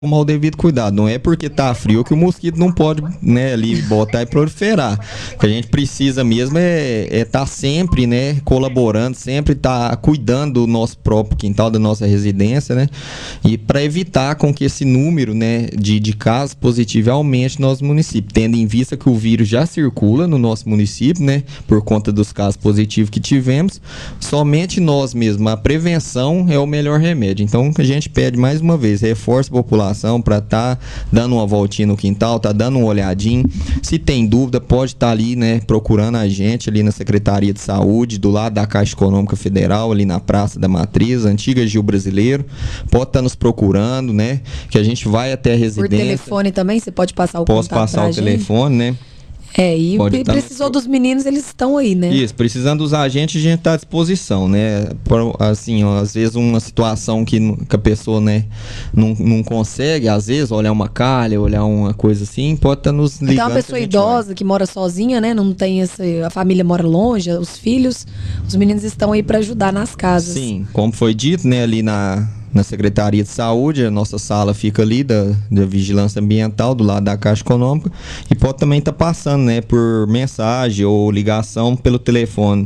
tomar o devido cuidado. Não é porque tá frio que o mosquito não pode, né, ali botar e proliferar. O que a gente precisa mesmo é tá sempre, né, colaborando, sempre tá cuidando do nosso próprio quintal, da nossa residência, né, e para evitar com que esse número, né, de casos positivos aumente no nosso município, tendo em vista que o vírus já circula no nosso município, né, por conta dos casos positivos que tivemos. Somente nós mesmos, a prevenção é o melhor remédio. Então a gente pede mais uma vez, reforça a população para estar dando uma voltinha no quintal, tá dando uma olhadinha. Se tem dúvida, pode estar ali, né, procurando a gente ali na Secretaria de Saúde, do lado da Caixa Econômica Federal, ali na Praça da Matriz, antiga Gil Brasileiro. Pode estar nos procurando, né, que a gente vai até a residência. Por telefone também, você pode passar o contato. Posso passar o telefone, né? E precisou dos meninos, eles estão aí, né? Isso, precisando dos agentes, a gente está à disposição, né? Assim, ó, às vezes uma situação que a pessoa, né, não consegue, às vezes, olhar uma calha, olhar uma coisa assim, pode estar nos ligando. Tem uma pessoa idosa que mora sozinha, né? Não tem a família mora longe, os filhos, os meninos estão aí para ajudar nas casas. Sim, como foi dito, né, ali na Secretaria de Saúde, a nossa sala fica ali da Vigilância Ambiental, do lado da Caixa Econômica, e pode também estar passando, né, por mensagem ou ligação pelo telefone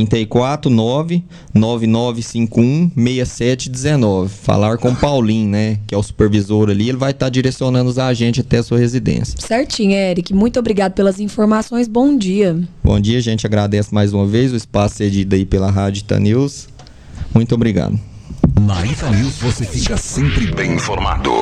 349-9951-6719. Falar com o Paulinho, né, que é o supervisor ali, ele vai estar direcionando os agentes até a sua residência. Certinho, Eric. Muito obrigado pelas informações. Bom dia. Bom dia, a gente agradece mais uma vez o espaço cedido aí pela Rádio Itanews. Muito obrigado. Na Itanews você fica sempre bem informado.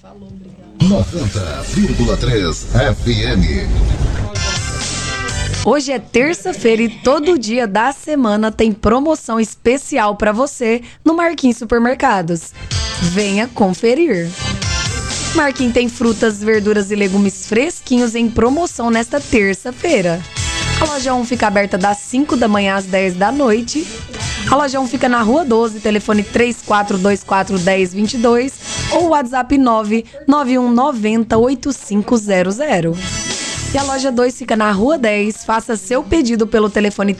90,3 FM. Hoje é terça-feira e todo dia da semana tem promoção especial para você no Marquinhos Supermercados. Venha conferir. Marquinhos tem frutas, verduras e legumes fresquinhos em promoção nesta terça-feira. A loja 1 fica aberta das 5 da manhã às 10 da noite. A loja 1 fica na Rua 12, telefone 3424-1022 ou WhatsApp 99190-8500. E a loja 2 fica na Rua 10, faça seu pedido pelo telefone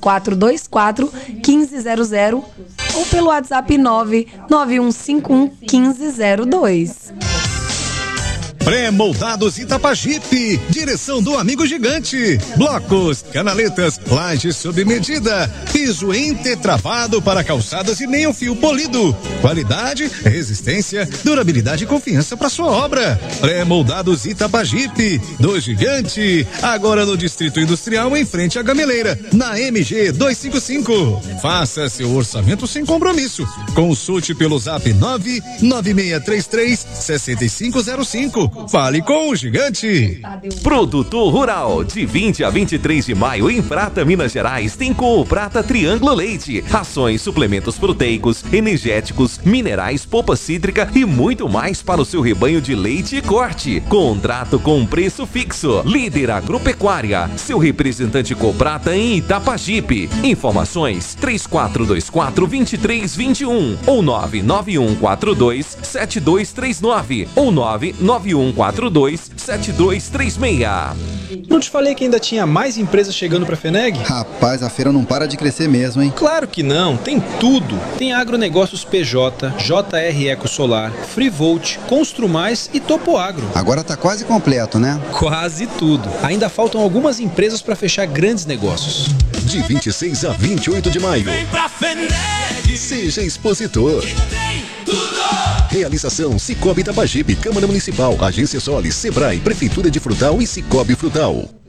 3424-1500 ou pelo WhatsApp 99151-1502. Pré-moldados Itapajipe, direção do amigo gigante. Blocos, canaletas, lajes sob medida, piso entretravado para calçadas e meio fio polido. Qualidade, resistência, durabilidade e confiança para sua obra. Pré-moldados Itapajipe, do gigante, agora no Distrito Industrial em frente à Gameleira, na MG 255. Faça seu orçamento sem compromisso. Consulte pelo Zap 99633-6505. Fale com o gigante. Produtor Rural, de 20 a 23 de maio em Prata, Minas Gerais, tem Cool Prata Triângulo Leite. Rações, suplementos proteicos, energéticos, minerais, polpa cítrica e muito mais para o seu rebanho de leite e corte. Contrato com preço fixo. Líder Agropecuária, seu representante Coprata em Itapajipe. Informações 3424-2321 ou 99142-7239 ou 99142-7236. Não te falei que ainda tinha mais empresas chegando pra FENEG? Rapaz, a feira não para de crescer mesmo, hein? Claro que não, tem tudo. Tem Agronegócios PJ, JR Eco Solar, Freevolt, Construmais e Topo Agro. Agora tá quase completo, né? Quase tudo. Ainda faltam algumas empresas para fechar grandes negócios. De 26 a 28 de maio. Vem pra FENEG. Seja expositor. Realização Cicobi Itapajipe, Câmara Municipal, Agência Solis, Sebrae, Prefeitura de Frutal e Cicobi Frutal.